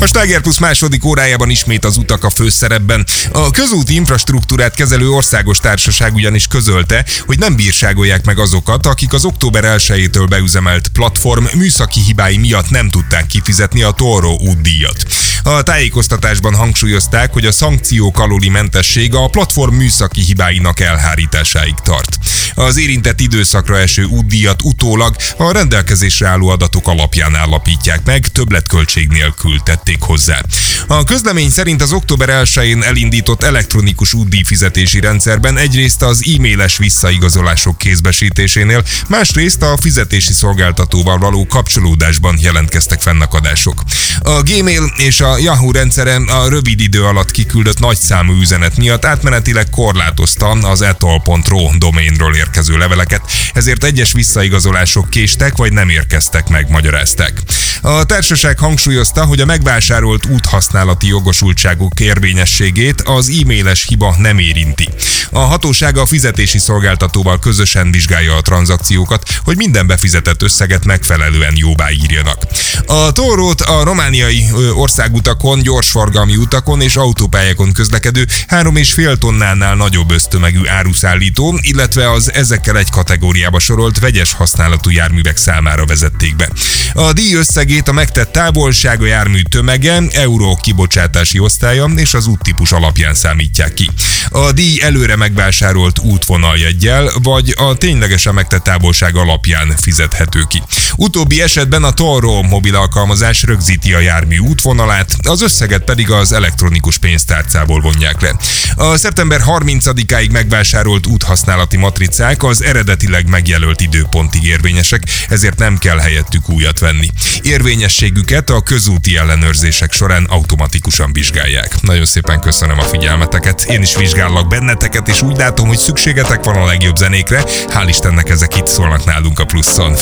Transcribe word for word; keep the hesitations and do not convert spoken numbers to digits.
A Sláger Plusz második órájában ismét az utak a főszerepben. A közúti infrastruktúrát kezelő országos társaság ugyanis közölte, hogy nem bírságolják meg azokat, akik az október elsejétől beüzemelt platform műszaki hibái miatt nem tudták kifizetni a Tollról útdíjat. A tájékoztatásban hangsúlyozták, hogy a szankciók alóli mentesség a platform műszaki hibáinak elhárításáig tart. Az érintett időszakra eső útdíjat utólag a rendelkezésre álló adatok alapján állapítják meg, többletköltség nélkül tették hozzá. A közlemény szerint az október elsején elindított elektronikus útdíjfizetési rendszerben egyrészt az e-mailes visszaigazolások kézbesítésénél, másrészt a fizetési szolgáltatóval való kapcsolódásban jelentkeztek fennakadások. A Gmail és a Yahoo rendszere a rövid idő alatt kiküldött nagyszámú üzenet miatt átmenetileg korlátozta az etol pont ro doménről érkező leveleket, ezért egyes visszaigazolások késtek vagy nem érkeztek meg, magyarázták. A társaság hangsúlyozta, hogy a megvásárolt úthasználati jogosultságok érvényességét az e-mailes hiba nem érinti. A hatóság a fizetési szolgáltatóval közösen vizsgálja a tranzakciókat, hogy minden befizetett összeget megfelelően jóváírjanak. A Tollrót a romániai országutakon, gyorsforgalmi utakon és autópályákon közlekedő három és fél tonnánál nagyobb össztömegű áruszállító, illetve az ezekkel egy kategóriába sorolt vegyes használatú járművek számára vezették be. A díj összegét a megtett távolság, a jármű tömege, euró kibocsátási osztálya és az úttípus alapján számítják ki. A díj előre megvásárolt útvonaljeggyel vagy a ténylegesen megtett távolság alapján fizethető ki. Utóbbi esetben a Tollro mobil alkalmazás rögzíti a jármű útvonalát, az összeget pedig az elektronikus pénztárcából vonják le. A szeptember harmincadikáig megvásárolt úthasználati matricák az eredetileg megjelölt időpontig érvényesek, ezért nem kell helyettük újat venni. Érvényességüket a közúti ellenőrzések során automatikusan vizsgálják. Nagyon szépen köszönöm a figyelmeteket, én is vizsgállak benneteket, és úgy látom, hogy szükségetek van a legjobb zenékre, hál' Istennek ezek itt szólnak nálunk a Pluszon.